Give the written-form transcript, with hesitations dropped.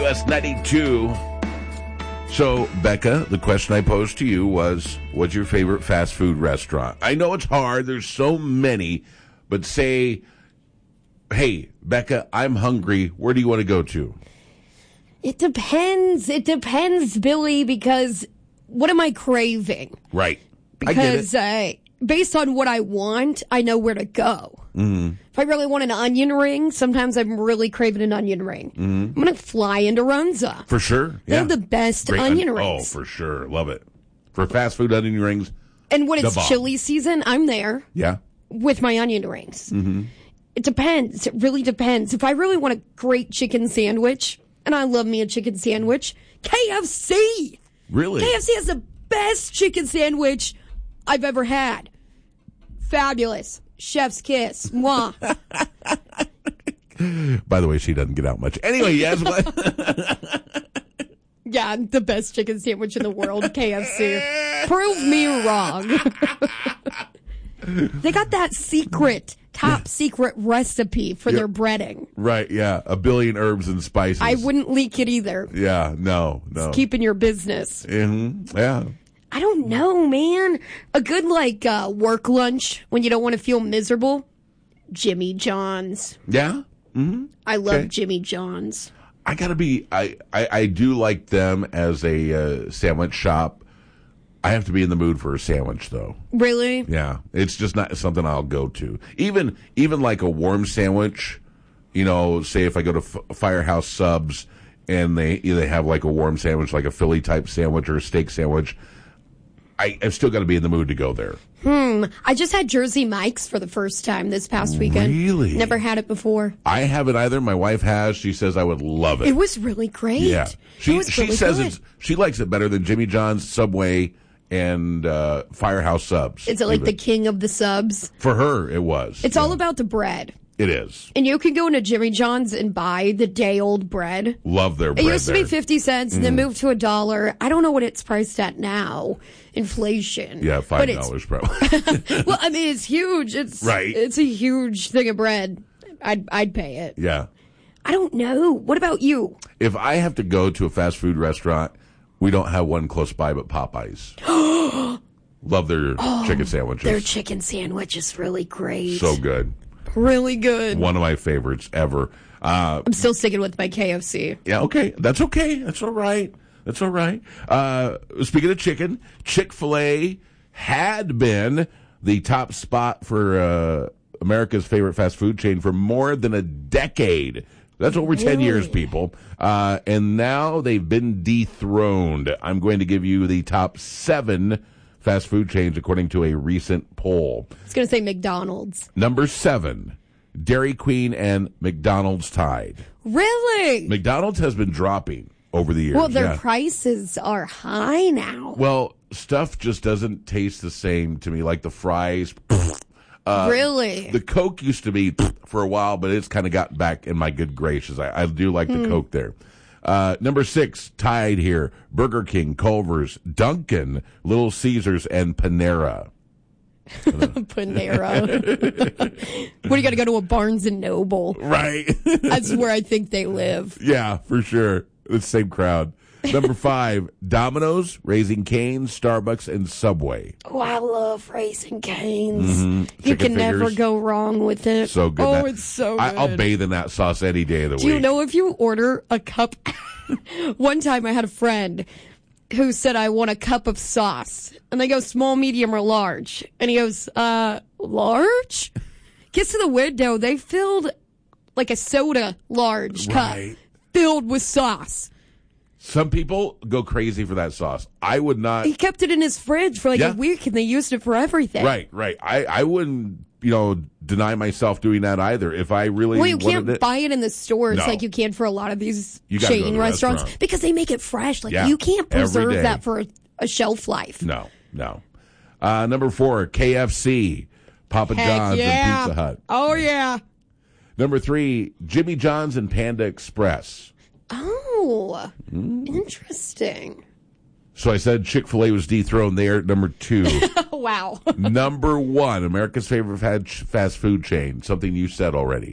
WS92. So, Becca, the question I posed to you was, what's your favorite fast food restaurant? I know it's hard. There's so many. But say, hey, Becca, I'm hungry. Where do you want to go to? It depends. It depends, Billy, because what am I craving? Right. Because based on what I want, I know where to go. Mm-hmm. If I really want an onion ring, sometimes I'm really craving an onion ring. Mm-hmm. I'm going to fly into Runza. For sure. They have the best Great onion rings. Oh, for sure. Love it. For fast food onion rings. And when it's chili season, I'm there. Yeah. With my onion rings. Mm-hmm. It depends. It really depends. If I really want a great chicken sandwich, and I love me a chicken sandwich, KFC. Really? KFC has the best chicken sandwich I've ever had. Fabulous. Chef's kiss. Mwah. By the way, she doesn't get out much. Anyway, yes. Yeah, the best chicken sandwich in the world, KFC. Prove me wrong. They got that top secret recipe for their breading. Right, yeah. 1 billion herbs and spices. I wouldn't leak it either. Yeah, no. It's keeping your business. Mm-hmm. Yeah. I don't know, man. A good, work lunch when you don't want to feel miserable. Jimmy John's. Yeah? Mm-hmm. I love Jimmy John's. I gotta be, I do like them as a sandwich shop. I have to be in the mood for a sandwich, though. Really? Yeah. It's just not something I'll go to. Even like a warm sandwich, say if I go to Firehouse Subs and they have like a warm sandwich, like a Philly type sandwich or a steak sandwich, I've still got to be in the mood to go there. I just had Jersey Mike's for the first time this past weekend. Really? Never had it before. I haven't either. My wife has. She says I would love it. It was really great. Yeah. She says good. She likes it better than Jimmy John's, Subway, and Firehouse Subs. Is it like the king of the subs? For her, it was. It's all about the bread. It is. And you can go into Jimmy John's and buy the day-old bread. Love their bread. It used to be 50 cents and then moved to $1. I don't know what it's priced at now. Inflation. Yeah, $5 probably. Well, I mean, it's huge. It's a huge thing of bread. I'd pay it. Yeah. I don't know. What about you? If I have to go to a fast food restaurant, we don't have one close by but Popeyes. Love their chicken sandwiches. Their chicken sandwich is really great. So good. Really good. One of my favorites ever. I'm still sticking with my KFC. Yeah, okay. That's okay. That's all right. That's all right. Speaking of chicken, Chick-fil-A had been the top spot for America's favorite fast food chain for more than a decade. That's over 10 years, people. And now they've been dethroned. I'm going to give you the top 7 fast food chains according to a recent poll. I was going to say McDonald's. Number 7, Dairy Queen and McDonald's tied. Really? McDonald's has been dropping over the years. Well, their prices are high now. Well, stuff just doesn't taste the same to me, like the fries. Really? The Coke used to be for a while, but it's kind of got back in my good graces. I do like the Coke there. Number 6, tied here, Burger King, Culver's, Dunkin', Little Caesars, and Panera. Panera. What, you got to go to a Barnes and Noble? Right. That's where I think they live. Yeah, for sure. The same crowd. Number 5, Domino's, Raising Cane's, Starbucks, and Subway. Oh, I love Raising Cane's. Mm-hmm. You can never go wrong with it. So good. Oh, it's so good. I'll bathe in that sauce any day of the week. Do you know if you order a cup? One time I had a friend who said, I want a cup of sauce. And they go, small, medium, or large. And he goes, large? Gets to the window. They filled like a soda large cup filled with sauce. Some people go crazy for that sauce. I would not. He kept it in his fridge for a week, and they used it for everything. Right. I wouldn't, deny myself doing that either. If I really you can't buy it in the stores like you can for a lot of these chain restaurants because they make it fresh. You can't preserve that for a shelf life. No. Number 4, KFC, Papa John's, and Pizza Hut. Oh, yeah. Number 3, Jimmy John's and Panda Express. Oh, interesting. So I said Chick-fil-A was dethroned there. Number 2. Wow. Number 1, America's favorite fast food chain. Something you said already.